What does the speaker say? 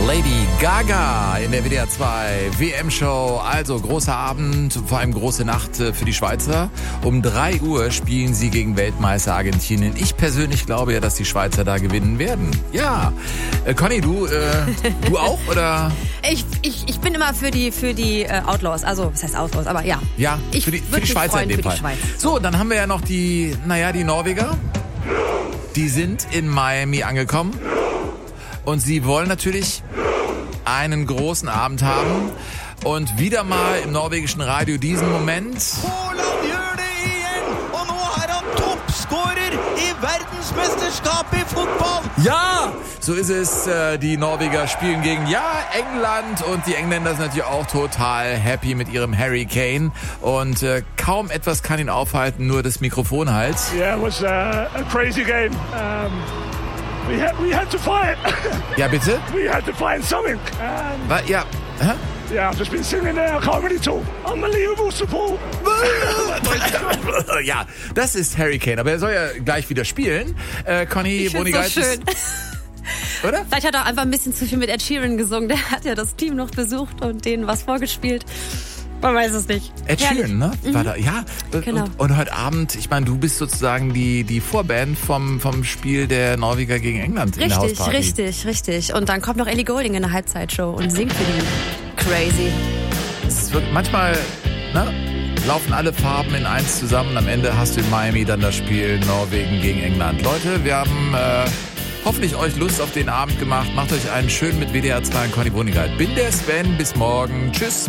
Lady Gaga in der WDR 2 WM-Show. Also großer Abend, vor allem große Nacht für die Schweizer. Um 3 Uhr spielen sie gegen Weltmeister Argentinien. Ich persönlich glaube ja, dass die Schweizer da gewinnen werden. Ja. Conny, du auch, oder? Ich bin immer für die Outlaws. Also, was heißt Outlaws? Aber ja. Ja, ich für die Schweizer in dem Fall. So, dann haben wir ja noch die Norweger. Die sind in Miami angekommen. Und sie wollen natürlich einen großen Abend haben. Und wieder mal im norwegischen Radio diesen Moment. Haaland gjør det igjen, og nå er han toppskårer i verdensmesterskapet i fotball. Ja, so ist es. Die Norweger spielen gegen England. Und die Engländer sind natürlich auch total happy mit ihrem Harry Kane. Und kaum etwas kann ihn aufhalten, nur das Mikrofon halt. Yeah, it was a crazy game. We had to fight. Ja, bitte? We had to find something. Ja. Hä? Yeah, I've just been singing there. I can't really talk. Unbelievable support. Ja, das ist Harry Kane. Aber er soll ja gleich wieder spielen. Conny Bonigait. So schön. Oder? Vielleicht hat er einfach ein bisschen zu viel mit Ed Sheeran gesungen. Der hat ja das Team noch besucht und denen was vorgespielt. Man weiß es nicht. Ed Sheeran, ne? War da, ja. Genau. Und heute Abend, ich meine, du bist sozusagen die Vorband vom Spiel der Norweger gegen England in der Hausparty. Richtig. Und dann kommt noch Ellie Goulding in der Halbzeitshow und singt für die. Crazy. Es wird manchmal, laufen alle Farben in eins zusammen. Am Ende hast du in Miami dann das Spiel Norwegen gegen England. Leute, wir haben hoffentlich euch Lust auf den Abend gemacht. Macht euch einen schönen mit WDR 2 und Conny Bonigait. Bin der Sven, bis morgen. Tschüss.